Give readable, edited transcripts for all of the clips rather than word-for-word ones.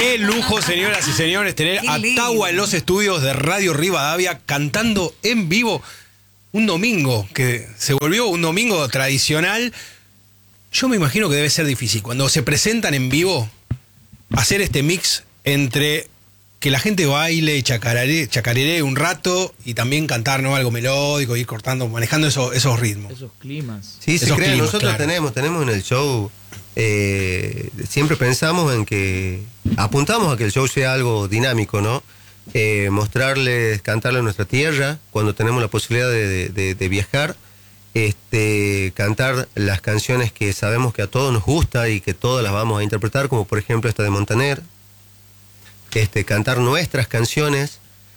Qué lujo, señoras y señores, tener a Taua en los estudios de Radio Rivadavia cantando en vivo un domingo, que se volvió un domingo tradicional. Yo me imagino que debe ser difícil cuando se presentan en vivo hacer este mix entre que la gente baile, chacareree un rato y también cantar, ¿no? Algo melódico, ir cortando, manejando esos ritmos. Esos climas. Sí, se crea. Nosotros tenemos en el show, siempre pensamos en que, apuntamos a que el show sea algo dinámico, ¿no? Mostrarles, cantarle a nuestra tierra, cuando tenemos la posibilidad de viajar, cantar las canciones que sabemos que a todos nos gusta y que todas las vamos a interpretar, como por ejemplo esta de Montaner. Cantar nuestras canciones,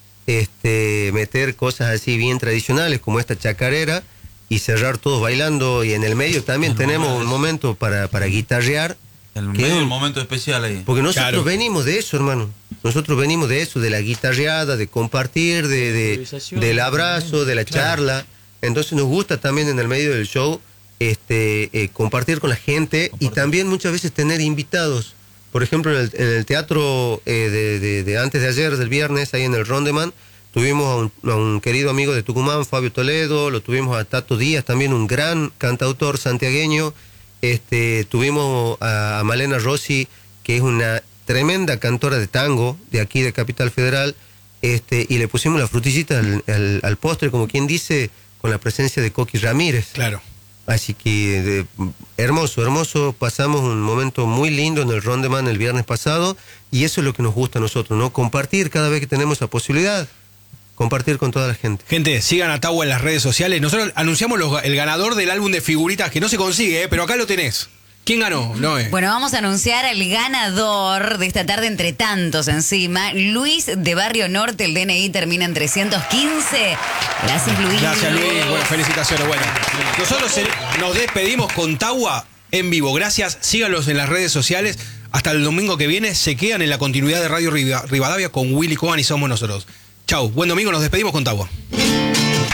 meter cosas así bien tradicionales como esta chacarera y cerrar todos bailando, y en el medio también tenemos un momento para guitarrear. El medio, un momento especial ahí. Porque nosotros venimos de eso, hermano. Nosotros venimos de eso, de la guitarreada, de compartir, del abrazo, de la charla. Entonces nos gusta también en el medio del show compartir con la gente y también muchas veces tener invitados. Por ejemplo, en el teatro de antes de ayer, del viernes, ahí en el Rondeman, tuvimos a un querido amigo de Tucumán, Fabio Toledo, lo tuvimos a Tato Díaz, también un gran cantautor santiagueño, tuvimos a Malena Rossi, que es una tremenda cantora de tango de aquí de Capital Federal, y le pusimos la frutillita al postre, como quien dice, con la presencia de Coqui Ramírez. Claro. Así que hermoso, pasamos un momento muy lindo en el Rondeman el viernes pasado, y eso es lo que nos gusta a nosotros, ¿no? Compartir cada vez que tenemos la posibilidad, compartir con toda la gente. Gente, sigan a Taua en las redes sociales. Nosotros anunciamos el ganador del álbum de figuritas, que no se consigue, pero acá lo tenés. ¿Quién ganó? Noé. Bueno, vamos a anunciar al ganador de esta tarde, entre tantos encima. Luis de Barrio Norte, el DNI termina en 315. Gracias, Luis. Gracias, Luis. Bueno, felicitaciones. Bueno, nosotros nos despedimos con Taua en vivo. Gracias. Síganlos en las redes sociales. Hasta el domingo que viene se quedan en la continuidad de Radio Rivadavia con Willy Cohen y somos nosotros. Chau. Buen domingo. Nos despedimos con Taua.